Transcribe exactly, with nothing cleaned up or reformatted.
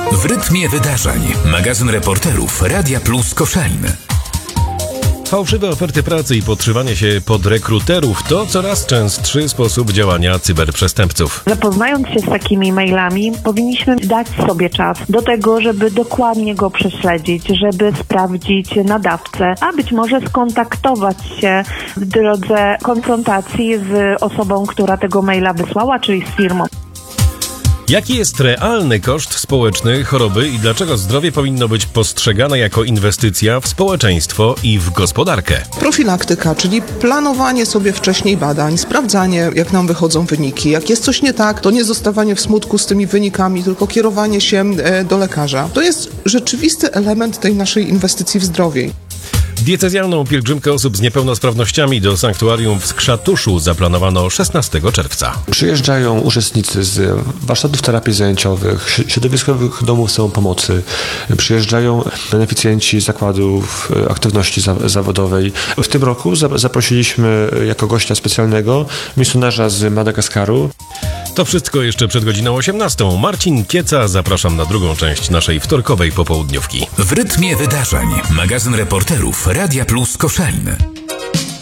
W rytmie wydarzeń. Magazyn reporterów Radia Plus Koszalin. Fałszywe oferty pracy i podszywanie się pod rekruterów to coraz częstszy sposób działania cyberprzestępców. Zapoznając się z takimi mailami, powinniśmy dać sobie czas do tego, żeby dokładnie go prześledzić, żeby sprawdzić nadawcę, a być może skontaktować się w drodze konfrontacji z osobą, która tego maila wysłała, czyli z firmą. Jaki jest realny koszt społeczny choroby i dlaczego zdrowie powinno być postrzegane jako inwestycja w społeczeństwo i w gospodarkę? Profilaktyka, czyli planowanie sobie wcześniej badań, sprawdzanie, jak nam wychodzą wyniki. Jak jest coś nie tak, to nie zostawanie w smutku z tymi wynikami, tylko kierowanie się do lekarza. To jest rzeczywisty element tej naszej inwestycji w zdrowie. Diecezjalną pielgrzymkę osób z niepełnosprawnościami do sanktuarium w Skrzatuszu zaplanowano szesnastego czerwca. Przyjeżdżają uczestnicy z warsztatów terapii zajęciowych, środowiskowych domów samopomocy, przyjeżdżają beneficjenci zakładów aktywności za- zawodowej. W tym roku za- zaprosiliśmy jako gościa specjalnego misjonarza z Madagaskaru. To wszystko jeszcze przed godziną osiemnastą. Marcin Kieca, zapraszam na drugą część naszej wtorkowej popołudniówki. W rytmie wydarzeń. Magazyn reporterów Radia Plus Koszalin.